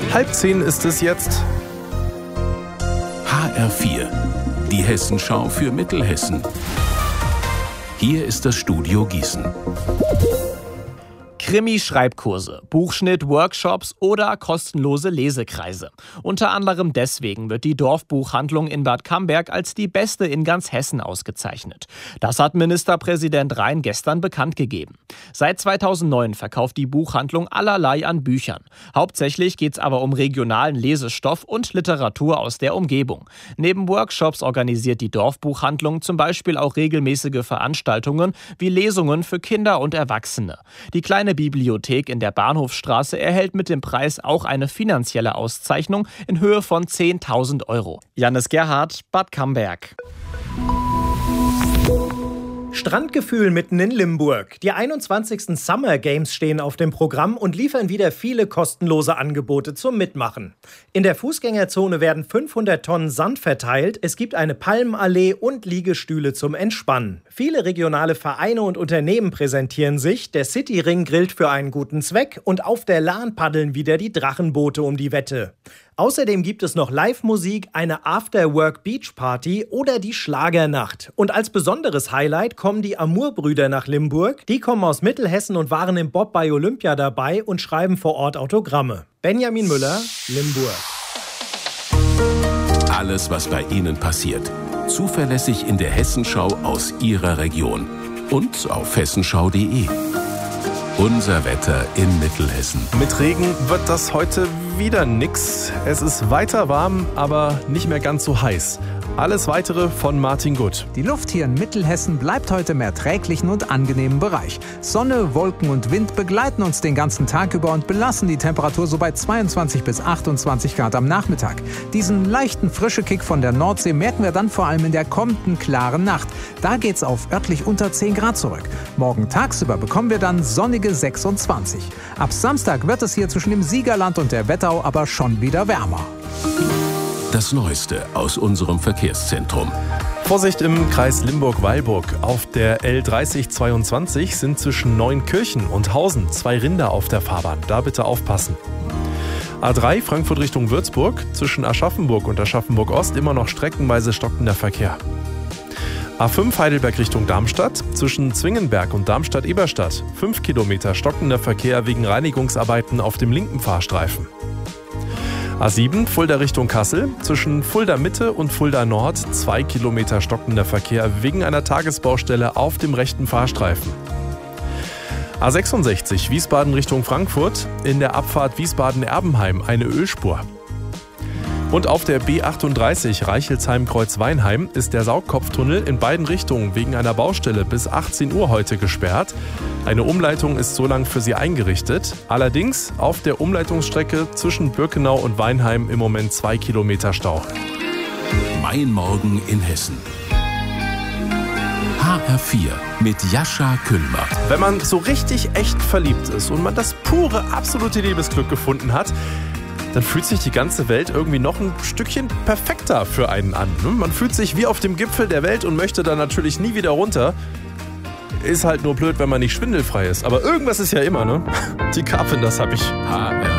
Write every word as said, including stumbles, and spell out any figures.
Halb zehn ist es jetzt. H R vier, die Hessenschau für Mittelhessen. Hier ist das Studio Gießen. Krimi-Schreibkurse, Buchschnitt, Workshops oder kostenlose Lesekreise. Unter anderem deswegen wird die Dorfbuchhandlung in Bad Camberg als die beste in ganz Hessen ausgezeichnet. Das hat Ministerpräsident Rhein gestern bekannt gegeben. Seit zweitausendneun verkauft die Buchhandlung allerlei an Büchern. Hauptsächlich geht es aber um regionalen Lesestoff und Literatur aus der Umgebung. Neben Workshops organisiert die Dorfbuchhandlung zum Beispiel auch regelmäßige Veranstaltungen wie Lesungen für Kinder und Erwachsene. Die kleine Bibliothek in der Bahnhofstraße erhält mit dem Preis auch eine finanzielle Auszeichnung in Höhe von zehntausend Euro. Jannis Gerhardt, Bad Camberg. Strandgefühl mitten in Limburg. Die einundzwanzigsten Summer Games stehen auf dem Programm und liefern wieder viele kostenlose Angebote zum Mitmachen. In der Fußgängerzone werden fünfhundert Tonnen Sand verteilt, es gibt eine Palmenallee und Liegestühle zum Entspannen. Viele regionale Vereine und Unternehmen präsentieren sich, der Cityring grillt für einen guten Zweck und auf der Lahn paddeln wieder die Drachenboote um die Wette. Außerdem gibt es noch Live-Musik, eine After-Work-Beach-Party oder die Schlagernacht. Und als besonderes Highlight kommen die Amur-Brüder nach Limburg. Die kommen aus Mittelhessen und waren im Bob bei Olympia dabei und schreiben vor Ort Autogramme. Benjamin Müller, Limburg. Alles, was bei Ihnen passiert. Zuverlässig in der Hessenschau aus Ihrer Region. Und auf hessenschau punkt de. Unser Wetter in Mittelhessen. Mit Regen wird das heute wieder nix. Es ist weiter warm, aber nicht mehr ganz so heiß. Alles Weitere von Martin Gutt. Die Luft hier in Mittelhessen bleibt heute im erträglichen und angenehmen Bereich. Sonne, Wolken und Wind begleiten uns den ganzen Tag über und belassen die Temperatur so bei zweiundzwanzig bis achtundzwanzig Grad am Nachmittag. Diesen leichten Frischekick von der Nordsee merken wir dann vor allem in der kommenden klaren Nacht. Da geht's auf örtlich unter zehn Grad zurück. Morgen tagsüber bekommen wir dann sonnige sechsundzwanzig. Ab Samstag wird es hier zwischen dem Siegerland und der Wetterau aber schon wieder wärmer. Das Neueste aus unserem Verkehrszentrum. Vorsicht im Kreis Limburg-Weilburg. Auf der L dreißig zweiundzwanzig sind zwischen Neunkirchen und Hausen zwei Rinder auf der Fahrbahn. Da bitte aufpassen. A drei Frankfurt Richtung Würzburg. Zwischen Aschaffenburg und Aschaffenburg-Ost immer noch streckenweise stockender Verkehr. A fünf Heidelberg Richtung Darmstadt. Zwischen Zwingenberg und Darmstadt-Eberstadt. fünf Kilometer stockender Verkehr wegen Reinigungsarbeiten auf dem linken Fahrstreifen. A sieben Fulda Richtung Kassel, zwischen Fulda Mitte und Fulda Nord zwei Kilometer stockender Verkehr wegen einer Tagesbaustelle auf dem rechten Fahrstreifen. A sechsundsechzig Wiesbaden Richtung Frankfurt, in der Abfahrt Wiesbaden-Erbenheim eine Ölspur. Und auf der B achtunddreißig Reichelsheim-Kreuzweinheim ist der Saugkopftunnel in beiden Richtungen wegen einer Baustelle bis achtzehn Uhr heute gesperrt. Eine Umleitung ist so lang für sie eingerichtet. Allerdings auf der Umleitungsstrecke zwischen Birkenau und Weinheim im Moment zwei Kilometer Stau. Mein Morgen in Hessen. H R vier mit Jascha Küllmer. Wenn man so richtig echt verliebt ist und man das pure, absolute Liebesglück gefunden hat, dann fühlt sich die ganze Welt irgendwie noch ein Stückchen perfekter für einen an. Man fühlt sich wie auf dem Gipfel der Welt und möchte da natürlich nie wieder runter. Ist halt nur blöd, wenn man nicht schwindelfrei ist. Aber irgendwas ist ja immer, ne? Die Carpenters habe ich. H R